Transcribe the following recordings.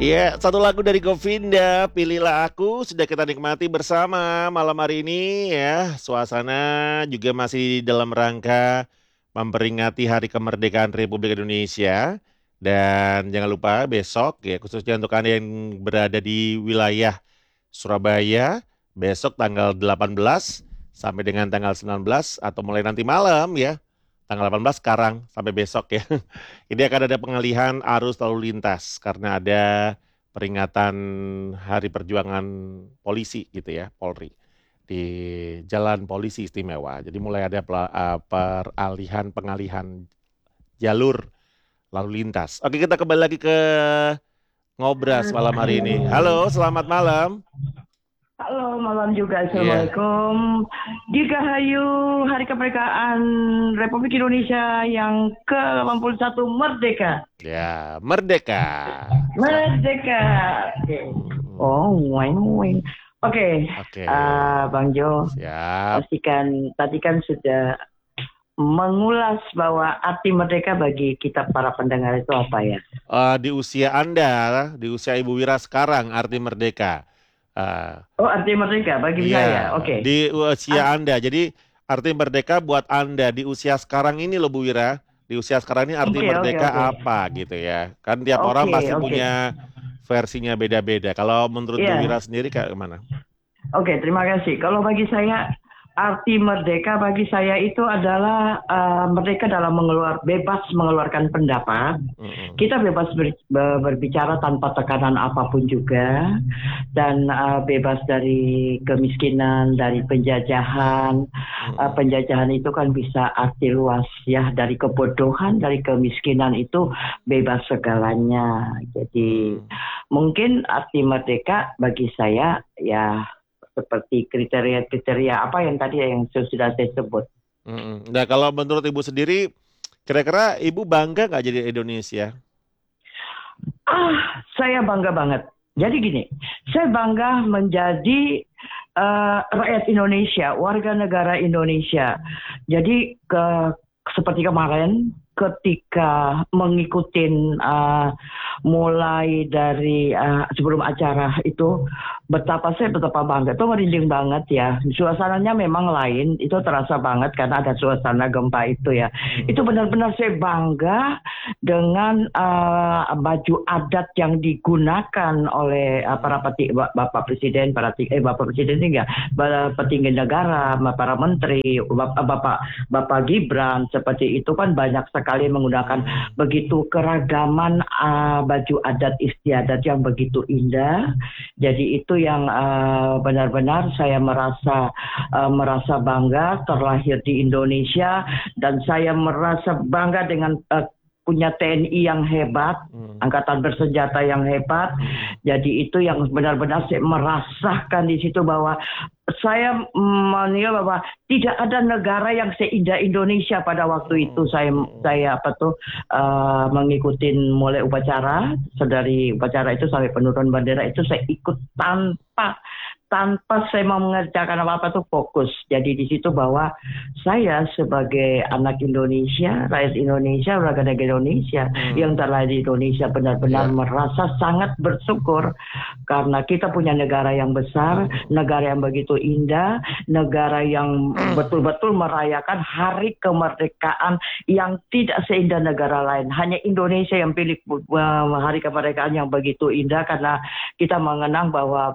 Iya, satu lagu dari Govinda, Pilihlah Aku, sudah kita nikmati bersama malam hari ini ya. Suasana juga masih dalam rangka memperingati Hari Kemerdekaan Republik Indonesia. Dan jangan lupa besok ya, khususnya untuk Anda yang berada di wilayah Surabaya, besok tanggal 18 sampai dengan tanggal 19 atau mulai nanti malam ya. Tanggal 18 sekarang sampai besok ya. Ini akan ada pengalihan arus lalu lintas karena ada peringatan Hari Perjuangan Polisi gitu ya, Polri di Jalan Polisi Istimewa. Jadi mulai ada pengalihan jalur lalu lintas. Oke, kita kembali lagi ke ngobras malam hari ini. Halo, selamat malam. Halo, malam juga. Iya, Assalamualaikum. Dirgahayu Hari Kemerdekaan Republik Indonesia yang ke-81 Merdeka. ya, Merdeka. Merdeka. Oke. Hmm, Oh, weng, weng. Oke, oke, Bang Jo, siap. pastikan tadi kan sudah mengulas bahwa arti merdeka bagi kita para pendengar itu apa ya? Di usia Anda, di usia Ibu Wira sekarang, arti merdeka. Eh, Oh, arti merdeka bagi Iya, saya. Oke. di usia Art- Anda. Jadi arti merdeka buat Anda di usia sekarang ini loh Bu Wira. Di usia sekarang ini arti Oke, oke, merdeka oke. apa gitu ya. Kan tiap orang Oke, pasti oke. punya versinya beda-beda. Kalau menurut Bu Wira Iya. sendiri kayak gimana? Oke, terima kasih. Kalau bagi saya, arti merdeka bagi saya itu adalah merdeka dalam bebas mengeluarkan pendapat. Mm-mm. Kita bebas berbicara tanpa tekanan apapun juga, dan bebas dari kemiskinan, dari penjajahan. Mm-mm. Penjajahan itu kan bisa arti luas ya, dari kebodohan, dari kemiskinan itu bebas segalanya. Jadi Mm. mungkin arti merdeka bagi saya ya seperti kriteria-kriteria apa yang tadi yang sudah saya sebut. Mm-mm. Nah, kalau menurut Ibu sendiri, kira-kira Ibu bangga nggak jadi Indonesia? Saya bangga banget. Jadi gini, saya bangga menjadi rakyat Indonesia, warga negara Indonesia. Jadi seperti kemarin ketika mengikuti mulai dari sebelum acara itu betapa bangga, itu merinding banget ya. Suasananya memang lain, itu terasa banget karena ada suasana gempa itu ya. Itu benar-benar saya bangga dengan baju adat yang digunakan oleh Bapak Presiden, Bapak Presiden enggak, petinggi negara, para menteri, Bapak Gibran, seperti itu kan banyak sekali menggunakan begitu keragaman baju adat istiadat yang begitu indah. Jadi itu yang benar-benar saya merasa bangga terlahir di Indonesia, dan saya merasa bangga dengan punya TNI yang hebat, angkatan bersenjata yang hebat. Jadi itu yang benar-benar saya merasakan di situ bahwa saya menilai bahwa tidak ada negara yang seindah Indonesia pada waktu itu. Saya mengikuti mulai upacara, dari upacara itu sampai penurunan bendera itu saya ikut tanpa saya mau mengerjakan apa-apa tuh fokus. Jadi di situ bahwa saya sebagai anak Indonesia, rakyat Indonesia, warga negara Indonesia yang terlahir di Indonesia benar-benar merasa sangat bersyukur karena kita punya negara yang besar, negara yang begitu indah, negara yang betul-betul merayakan hari kemerdekaan yang tidak seindah negara lain. Hanya Indonesia yang pilih hari kemerdekaan yang begitu indah karena kita mengenang bahwa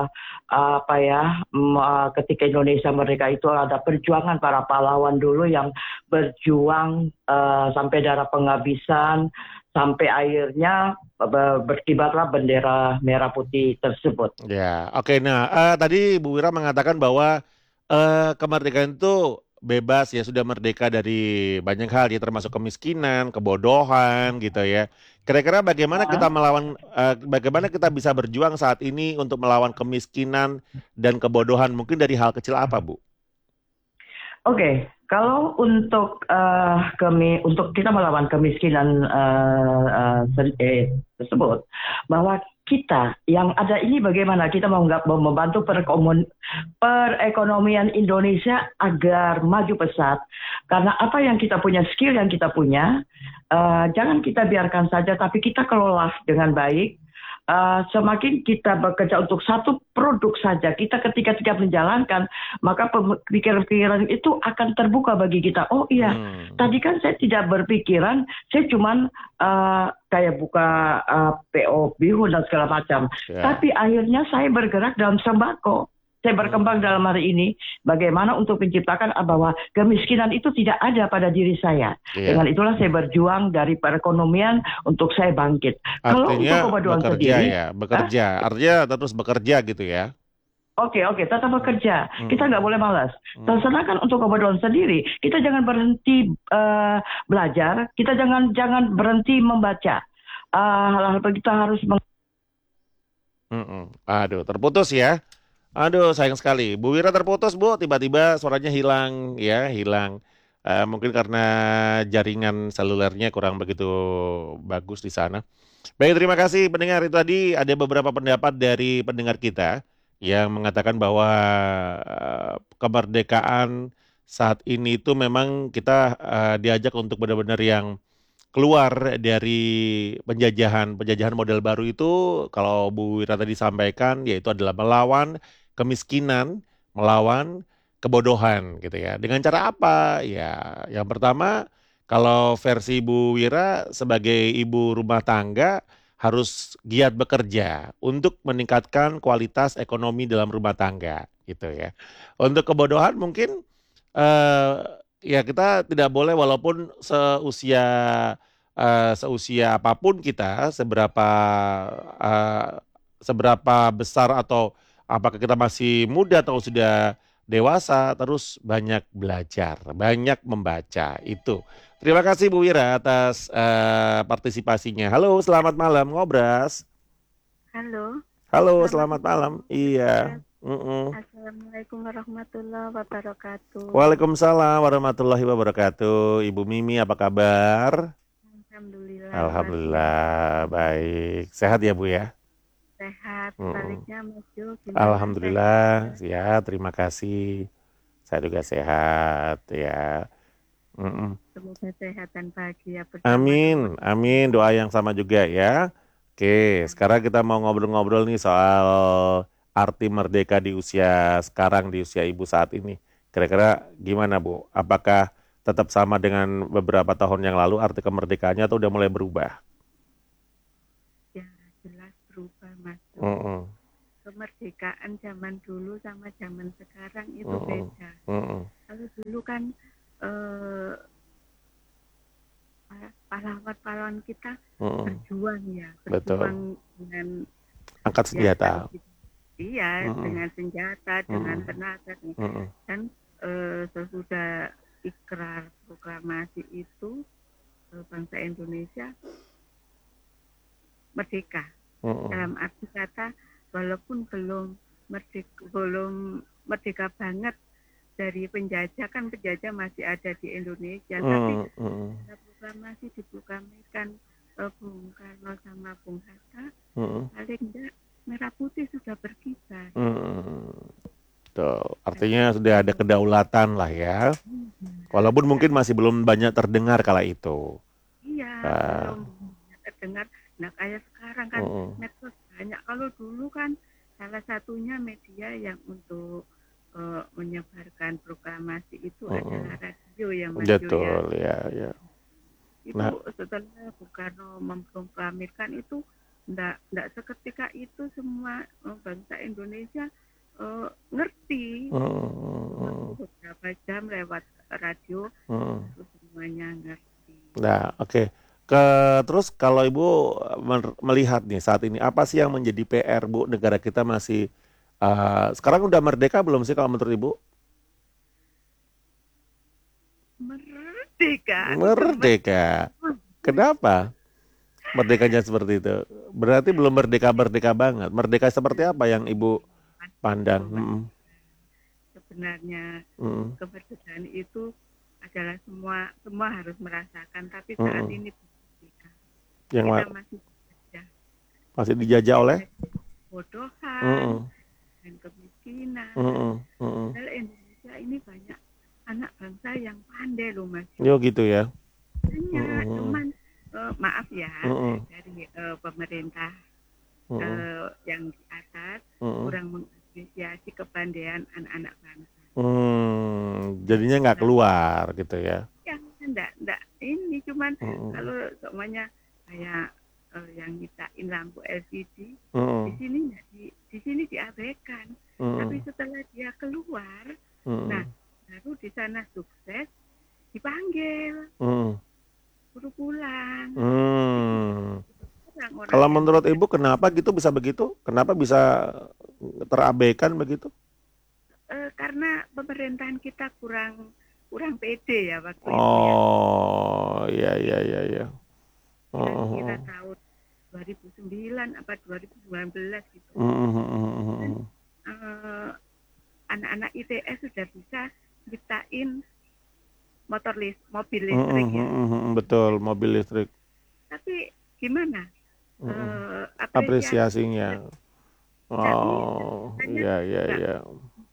ketika Indonesia merdeka itu ada perjuangan para pahlawan dulu yang berjuang sampai darah penghabisan, sampai akhirnya berkibarlah bendera merah putih tersebut. Ya, oke. Nah, tadi Bu Wira mengatakan bahwa kemerdekaan itu bebas ya, sudah merdeka dari banyak hal ya, termasuk kemiskinan, kebodohan gitu ya. Kira-kira bagaimana kita bisa berjuang saat ini untuk melawan kemiskinan dan kebodohan? Mungkin dari hal kecil apa, Bu? Oke, kalau untuk untuk kita melawan kemiskinan tersebut, bahwa kita yang ada ini bagaimana kita membantu perekonomian Indonesia agar maju pesat, karena apa yang kita punya, skill yang kita punya, jangan kita biarkan saja, tapi kita kelola dengan baik. semakin kita bekerja untuk satu produk saja, kita ketika menjalankan, maka pikiran-pikiran itu akan terbuka bagi kita. Oh iya, tadi kan saya tidak berpikiran, saya cuman kayak buka PO bihun dan segala macam. Tapi akhirnya saya bergerak dalam sembako. Saya berkembang dalam hari ini, bagaimana untuk menciptakan bahwa kemiskinan itu tidak ada pada diri saya. Dengan itulah saya berjuang dari perekonomian untuk saya bangkit. Kalau untuk Artinya kebaduan bekerja sendiri, ya, bekerja. Artinya terus bekerja gitu ya. Oke, tetap bekerja. Kita nggak boleh malas. Sedangkan untuk kebaduan sendiri, kita jangan berhenti belajar, kita jangan berhenti membaca. Hal-hal kita harus Aduh, terputus ya. Aduh, sayang sekali. Bu Wira terputus, Bu. Tiba-tiba suaranya hilang, ya, hilang. Mungkin karena jaringan selulernya kurang begitu bagus di sana. Baik, terima kasih pendengar. Itu tadi ada beberapa pendapat dari pendengar kita yang mengatakan bahwa kemerdekaan saat ini itu memang kita diajak untuk benar-benar yang keluar dari penjajahan model baru itu. Kalau Bu Wira tadi sampaikan, yaitu adalah melawan kemiskinan, melawan kebodohan gitu ya. Dengan cara apa? Ya, yang pertama, kalau versi Bu Wira sebagai ibu rumah tangga harus giat bekerja untuk meningkatkan kualitas ekonomi dalam rumah tangga gitu ya. Untuk kebodohan mungkin eh, ya kita tidak boleh, walaupun seusia apapun kita, seberapa besar atau apakah kita masih muda atau sudah dewasa, terus banyak belajar, banyak membaca itu. Terima kasih Bu Wira atas partisipasinya. Halo, selamat malam Ngobras. Halo, Halo, selamat selamat malam. malam. Iya. Assalamualaikum warahmatullahi wabarakatuh. Waalaikumsalam warahmatullahi wabarakatuh. Ibu Mimi, apa kabar? Alhamdulillah. Alhamdulillah, baik. Sehat ya Bu ya? Sehat. Baliknya Mas Jo, gimana? Alhamdulillah, ya, terima kasih. Saya juga sehat ya. Semoga sehat dan bahagia bersama. Amin, amin. Doa yang sama juga ya. Oke, sekarang kita mau ngobrol-ngobrol nih soal arti merdeka di usia sekarang, di usia Ibu saat ini. Kira-kira gimana Bu? Apakah tetap sama dengan beberapa tahun yang lalu arti kemerdekaannya atau udah mulai berubah? Ya, jelas berubah Mas Jo. Kemerdekaan zaman dulu sama zaman sekarang itu beda. Kalau dulu kan pahlawan-pahlawan kita berjuang ya, berjuang dengan angkat senjata. Iya, dengan senjata, dengan tenaga, dan sesudah ikrar proklamasi itu bangsa Indonesia merdeka. Dalam arti kata, walaupun belum merdeka banget dari penjajah, kan penjajah masih ada di Indonesia, tapi proklamasi diproklamirkan Bung Karno sama Bung Hatta, paling enggak merah putih sudah berkibar. Tuh, artinya sudah ada kedaulatan lah ya. Walaupun mungkin masih belum banyak terdengar kala itu. Iya, belum banyak terdengar. Nah, kayak sekarang kan medsos banyak. Kalau dulu kan salah satunya media yang untuk menyebarkan proklamasi itu adalah radio yang maju. Betul, ya. Itu setelah Bung Karno memproklamirkan itu, enggak seketika itu semua bangsa Indonesia ngerti. Beberapa jam lewat radio, semuanya ngerti. Nah, oke. Terus kalau Ibu melihat nih saat ini, apa sih yang menjadi PR Bu? Negara kita masih sekarang udah merdeka belum sih kalau menurut Ibu? Merdeka. Kenapa merdekanya seperti itu? Berarti belum merdeka banget. Merdeka seperti apa yang Ibu pandang? Sebenarnya kemerdekaan itu adalah semua harus merasakan, tapi saat ini kita masih dijajah oleh bodohan dan kemiskinan. Padahal Indonesia ini banyak anak bangsa yang pandai loh Mas. Yo gitu ya. Hanya cuman maaf ya dari pemerintah yang di atas Mm-mm. kurang mengapresiasi kepandaian anak-anak bangsa. Jadinya nggak Nah, keluar gitu ya. ya enggak ini cuman Mm-mm. kalau semuanya kayak yang nyiptain lampu LCD di Mm-mm. sini di sini diabaikan. Tapi Mm-mm. setelah dia keluar, nah Mm-mm. baru di sana sukses dipanggil Mm-mm. suruh pulang. Mm. Orang-orang Kalau yang menurut Ibu kenapa gitu bisa begitu? Kenapa bisa terabaikan begitu? karena pemerintahan kita kurang pede ya waktu itu ya. Oh, iya iya iya iya. Kira-kira Oh. tahun 2009 apa 2019 gitu. Dan Mm-mm. anak-anak ITS sudah bisa ciptain mobil listrik ya. Betul, mobil listrik. Tapi gimana? Mm-mm. Apresiasi Apresiasinya. tidak bisa. Oh, Hanya iya iya nggak iya.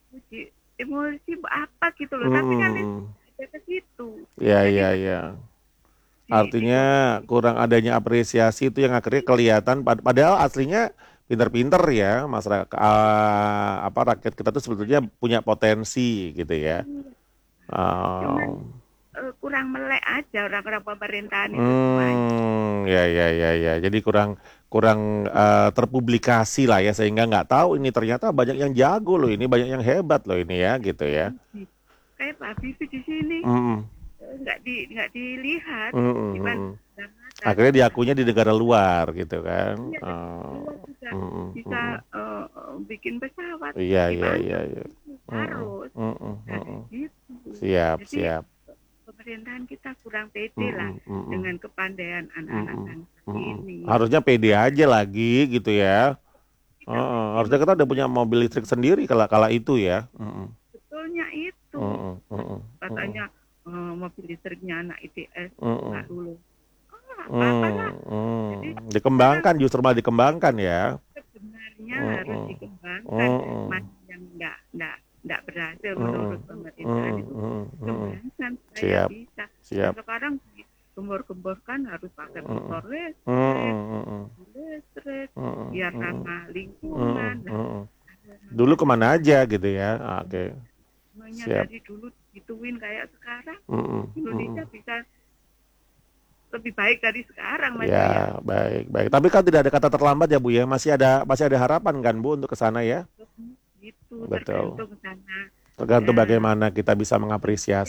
emosi apa gitu loh. Tapi kan itu ada ke situ. Iya Jadi iya iya. di Artinya posisi kurang adanya apresiasi itu yang akhirnya kelihatan. Padahal aslinya pinter-pinter ya masyarakat apa rakyat kita tuh sebetulnya punya potensi gitu ya. ini. Cuman Oh. kurang melek aja orang-orang pemerintahan itu semuanya. Ya ya ya ya. Jadi kurang kurang terpublikasi lah ya sehingga nggak tahu ini ternyata banyak yang jago loh ini banyak yang hebat loh ini ya gitu ya. Kayak Pak Habibie di sini Mm-mm. nggak dilihat, Mm-mm, cuman mm-mm. kadang-kadang Akhirnya diakunya di negara luar gitu kan. iya luar juga Mm-mm, bisa mm-mm. bikin pesawat Iya iya iya dipanggil iya. harus Mm-mm, dari mm-mm. situ. Siap Jadi siap. pemerintahan kita kurang pede lah Mm-mm, dengan kepandaian anak-anak mm-mm, bangsa mm-mm. ini. Harusnya pede aja lagi gitu ya. Kita pede Harusnya kita udah punya mobil listrik sendiri kala itu ya. Mm-mm, betulnya itu mm-mm, mm-mm, mm-mm, katanya mobil listriknya anak ITS mm-mm, nggak dulu. Apa-apa lah. Jadi sekarang Dikembangkan justru malah dikembangkan ya. sebenarnya harus Mm-mm, dikembangkan. mm-mm, Masih yang nggak berhasil mm-mm, menurut pemerintahan mm-mm, itu mm-mm. kembangkan supaya Siap bisa. siap. Nah, sekarang gembor-gemborkan harus pakai motor Mm-mm, listrik mm-mm, biar mm-mm, ramah mm-mm, lingkungan. Nah, mm-mm. Dulu kemana aja gitu ya. Oke. semuanya Siap. dari dulu gituin kayak sekarang Mm-mm, Indonesia mm-mm. bisa lebih baik dari sekarang Mas Ya, ya. baik, baik. Tapi kan tidak ada kata terlambat ya, Bu ya. Masih ada harapan kan, Bu, untuk ke sana ya. Itu Betul. tergantung sana Tergantung ya. bagaimana kita bisa mengapresiasi